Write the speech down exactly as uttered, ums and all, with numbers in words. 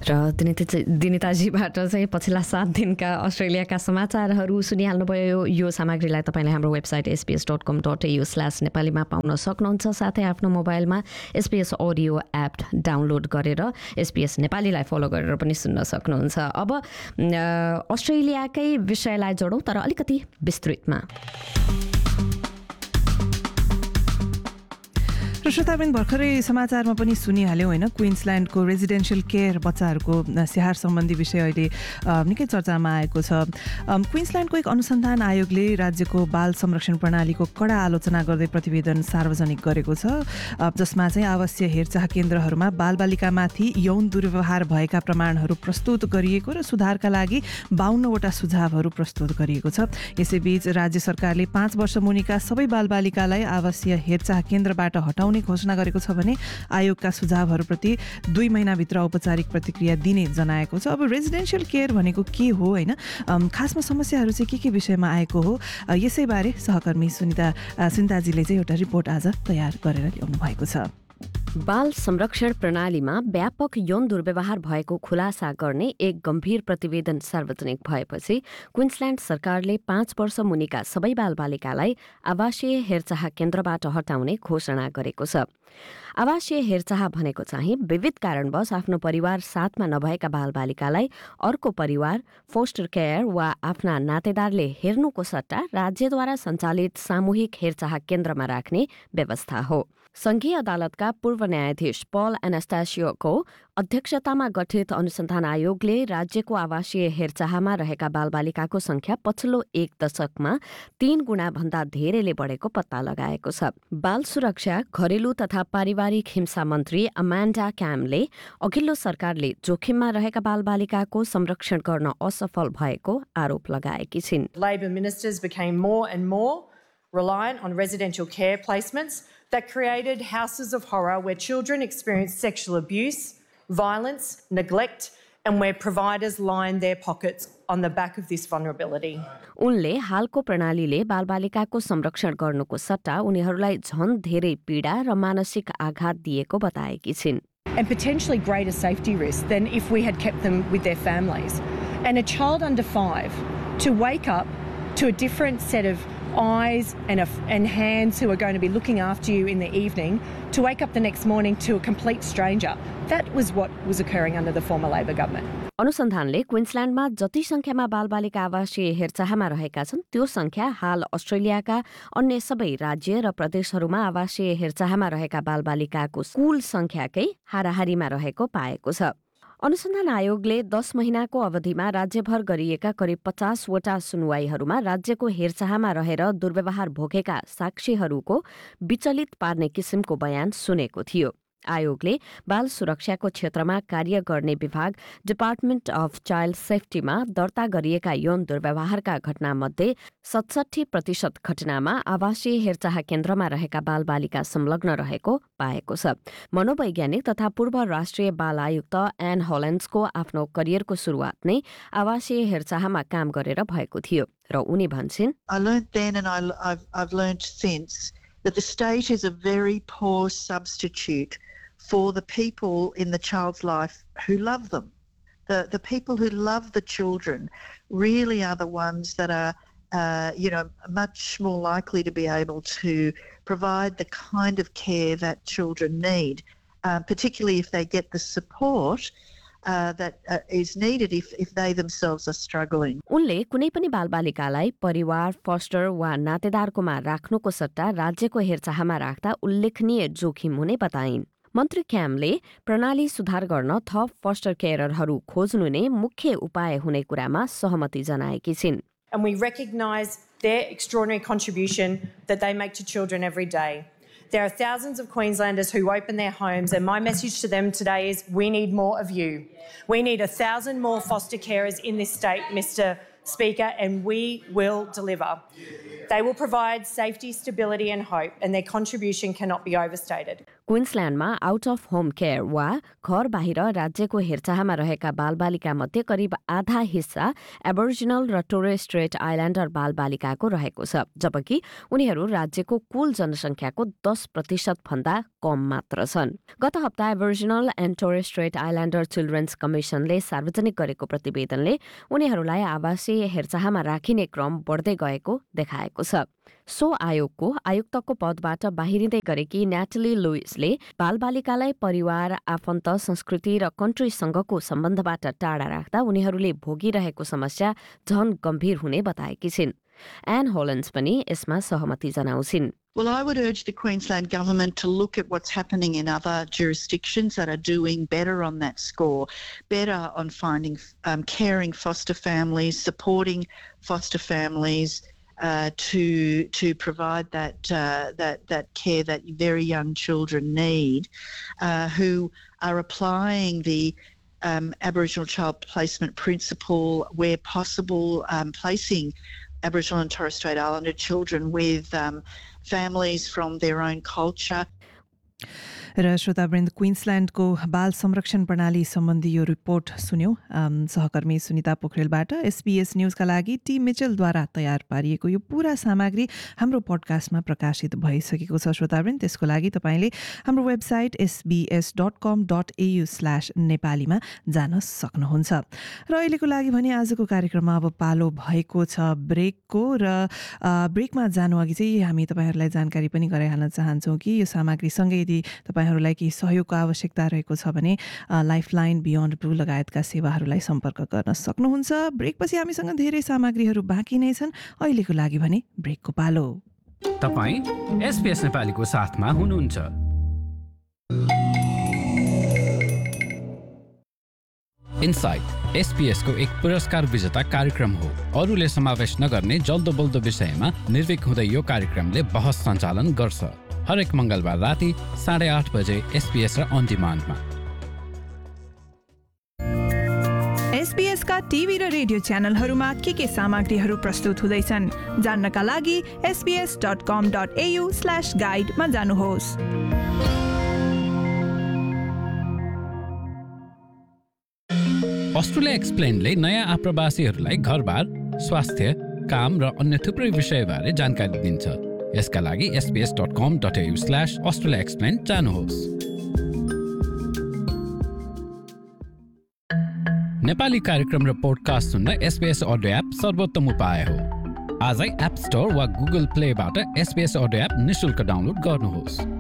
र दिनिताजीबाट चाहिँ पछिल्ला सात दिनका अस्ट्रेलियाका समाचारहरू सुनिहाल्नुभयो। यो सामग्रीलाई तपाईँले हाम्रो वेबसाइट एसपिएस डट कम डट एयु स्ल्यास नेपालीमा पाउन सक्नुहुन्छ। साथै आफ्नो मोबाइलमा एसपिएस अडियो एप डाउनलोड गरेर एसपिएस नेपालीलाई फलो गरेर पनि सुन्न सक्नुहुन्छ। अब अस्ट्रेलियाकै विषयलाई जोडौँ, तर अलिकति विस्तृतमा। श्रोताबिन भर्खरै समाचारमा पनि सुनिहाल्यौँ होइन, क्विन्सल्यान्डको रेजिडेन्सियल केयर बच्चाहरूको स्याहार सम्बन्धी विषय अहिले निकै चर्चामा आएको छ। क्विन्सल्यान्डको एक अनुसन्धान आयोगले राज्यको बाल संरक्षण प्रणालीको कडा आलोचना गर्दै प्रतिवेदन सार्वजनिक गरेको छ, जसमा चाहिँ आवासीय हेरचाह केन्द्रहरूमा बालबालिकामाथि यौन दुर्व्यवहार भएका प्रमाणहरू प्रस्तुत गरिएको र सुधारका लागि बाउन्नवटा सुझावहरू प्रस्तुत गरिएको छ। यसैबीच राज्य सरकारले पाँच वर्ष मुनिका सबै बालबालिकालाई आवासीय हेरचाह केन्द्रबाट हटाउने घोषणा गरेको छ भने आयोगका सुझावहरूप्रति दुई महिनाभित्र औपचारिक प्रतिक्रिया दिने जनाएको छ। अब रेजिडेन्सियल केयर भनेको के हो होइन, खासमा समस्याहरू चाहिँ के के विषयमा आएको हो, यसैबारे सहकर्मी सुनिता सुनिताजीले चाहिँ एउटा रिपोर्ट आज तयार गरेर ल्याउनु भएको छ। बाल संरक्षण प्रणालीमा व्यापक यौन दुर्व्यवहार भएको खुलासा गर्ने एक गम्भीर प्रतिवेदन सार्वजनिक भएपछि क्विन्सल्यान्ड सरकारले पाँच वर्ष मुनिका सबै बालबालिकालाई आवासीय हेरचाह केन्द्रबाट हटाउने घोषणा गरेको छ। आवासीय हेरचाह भनेको चाहिँ विविध कारणवश आफ्नो परिवार साथमा नभएका बालबालिकालाई अर्को परिवार, फोस्टर केयर वा आफ्ना नातेदारले हेर्नुको सट्टा राज्यद्वारा सञ्चालित सामूहिक हेरचाह केन्द्रमा राख्ने व्यवस्था हो। संघीय अदालतका पूर्व न्यायाधीश पल एनास्टासियोको अध्यक्षतामा गठित अनुसन्धान आयोगले राज्यको आवासीय हेरचाहमा रहेका बालबालिकाको संख्या पछिल्लो एक दशकमा तीन गुणा भन्दा धेरैले बढेको पत्ता लगाएको छ। बाल सुरक्षा, घरेलु तथा पारिवारिक हिंसा मन्त्री अमान्डा क्यामले अघिल्लो सरकारले जोखिममा रहेका बालबालिकाको संरक्षण गर्न असफल भएको आरोप लगाएकी छिन्। Labour ministers became more and more reliant on residential care placements that created houses of horror where children experienced sexual abuse, violence, neglect, and where providers lined their pockets on the back of this vulnerability. उनले हालको प्रणालीले बालबालिकाको संरक्षण गर्नुको सट्टा उनीहरूलाई झन् धेरै पीडा र मानसिक आघात दिएको बताएकी छिन्। And potentially greater safety risk than if we had kept them with their families. And a child under five to wake up to a different set of eyes and, a, and hands who are going to be looking after you in the evening, to wake up the next morning to a complete stranger. That was what was occurring under the former Labour government. अनुसन्धानले क्विन्सल्यान्डमा जति संख्यामा बालबालिका आवासीय हेरचाहमा रहेका छन् त्यो संख्या हाल अस्ट्रेलियाका अन्य सबै राज्य र प्रदेशहरूमा आवासीय हेरचाहमा रहेका बालबालिकाको कुल संख्याकै हाराहारीमा रहेको पाएको छ। अनुसन्धान आयोगले दस महिनाको अवधिमा राज्यभर गरिएका करिब पचासवटा सुनवाईहरूमा राज्यको हेरचाहमा रहेर दुर्व्यवहार भोगेका साक्षीहरूको विचलित पार्ने किसिमको बयान सुनेको थियो। आयोगले बाल सुरक्षाको क्षेत्रमा कार्य गर्ने विभाग डिपार्टमेन्ट अफ चाइल्ड सेफ्टीमा दर्ता गरिएका यौन दुर्व्यवहारका घटनामध्ये सतसट्ठी प्रतिशत घटनामा आवासीय हेरचाह केन्द्रमा रहेका बालबालिका संलग्न रहेको पाएको छ। मनोवैज्ञानिक तथा पूर्व राष्ट्रिय बाल आयुक्त एन हल्यान्ड्सको आफ्नो करियरको सुरुवात नै आवासीय हेरचाहमा काम गरेर भएको थियो र उनी भन्छिन्, I learned then and I, I've, I've learned since that the state is a very poor substitute for the people in the child's life who love them. The the people who love the children really are the ones that are, uh, you know, much more likely to be able to provide the kind of care that children need, uh, particularly if they get the support uh, that uh, is needed if, if they themselves are struggling. उनले कुनै पनि बालबालिकालाई परिवार, faster वा नातेदारकोमा राख्नुको सट्टा राज्यको हेरचाहमा राख्दा उल्लेखनीय जोखिम हुने बताइन्। मन्त्री क्यामले प्रणाली सुधार गर्न थप फस्टर केयररहरू खोज्नु नै मुख्य उपाय हुने कुरामा सहमति जनाएकी छिन्। And we recognise their extraordinary contribution that they make to children every day. There are thousands of Queenslanders who open their homes, and my message to them today is we need more of you. We need a thousand more foster carers in this state, Mister Speaker, and we will deliver. They will provide safety, stability and hope, and their contribution cannot be overstated. क्विन्सल्यान्डमा out of home care वा घर बाहिर राज्यको हेरचाहमा रहेका बालबालिका मध्ये करिब आधा हिस्सा एबोरिजिनल र टोरेस स्ट्रेट आइल्यान्डर बालबालिकाको रहेको छ, जबकि उनीहरू राज्यको कुल जनसङ्ख्याको दस प्रतिशत भन्दा कम मात्र छन्। गत हप्ता aboriginal and Torres Strait Islander children's कमिसनले सार्वजनिक गरेको प्रतिवेदनले उनीहरूलाई आवासीय हेरचाहमा राखिने क्रम बढ्दै गएको देखाएको छ। सो आयोगको आयुक्तको पदबाट बाहिरिँदै गरेकी न्याटली लुइसले बालबालिकालाई परिवार, आफन्त, संस्कृति र कन्ट्रीसँगको सम्बन्धबाट टाढा राख्दा उनीहरूले भोगिरहेको समस्या झन गम्भीर हुने बताएकी छिन्। एन होलन्स पनि यसमा सहमति जनाउँछिन्। Well, I would urge the Queensland Government to look at what's happening in other jurisdictions that are doing better on that score, better on finding um, caring foster families, supporting foster families, Uh, to to provide that uh, that that care that very young children need, uh, who are applying the um, Aboriginal child placement principle where possible, um, placing Aboriginal and Torres Strait Islander children with um, families from their own culture. र श्रोतावृन्द, क्विन्सल्यान्डको बाल संरक्षण प्रणाली सम्बन्धी यो report सुन्यौं सहकर्मी Sunita पोखरेलबाट। SBS न्यूजका लागि T मिचेलद्वारा तयार पारिएको यो पूरा सामग्री हाम्रो पडकास्टमा प्रकाशित भइसकेको छ। श्रोतावृन्द, त्यसको लागि तपाईँले हाम्रो वेबसाइट एसबीएस डट कम डट एयु स्ल्यास नेपालीमा जान सक्नुहुन्छ। र अहिलेको लागि भने आजको कार्यक्रममा अब पालो भएको छ ब्रेकको, र ब्रेकमा जानु अघि चाहिँ हामी तपाईँहरूलाई जानकारी पनि गराइहाल्न चाहन्छौँ कि यो सामग्रीसँगै यदि तपाईँहरूलाई केही सहयोगको आवश्यकता रहेको छ भने लाइफलाइन, बियोन्ड ब्लू लगायतका सेवाहरूलाई सम्पर्क गर्न सक्नुहुन्छ। ब्रेकपछि हामीसँग धेरै सामग्रीहरू बाँकी नै छन्। अहिलेको लागि भने ब्रेकको पालो। तपाईँ एसबीएस नेपालीको साथमा हुनुहुन्छ। इनसाइट एसपीएस को एक पुरस्कार विजेता कार्यक्रम हो। अरूले समावेश नगर्ने जल्दो बल्दो विषयमा निर्भीक हुँदै यो कार्यक्रमले बहस सञ्चालन गर्छ। हरेक मंगलबार राति साढे आठ बजे एसपीएस र अन डिमान्डमा। एसबीएस का टीभी र रेडियो च्यानलहरूमा के के सामग्रीहरू प्रस्तुत हुँदैछन् जान्नका लागि एसबीएस डट कम डट एयु स्ल्यास गाइडमा जानुहोस्। अस्ट्रेलिया एक्सप्लेनले नयाँ आप्रवासीहरूलाई घरबार, स्वास्थ्य, काम र अन्य थुप्रै विषयबारे जानकारी दिन्छ। यसका लागि एसबीएस डट कम dot AU slash Australia explain जानुहोस्। नेपाली कार्यक्रम र पोडकास्ट सुन्न एसबीएस अडियो एप सर्वोत्तम उपाय हो। आजै एप स्टोर वा गुगल प्लेबाट एसबीएस अडियो एप निशुल्क डाउनलोड गर्नुहोस्।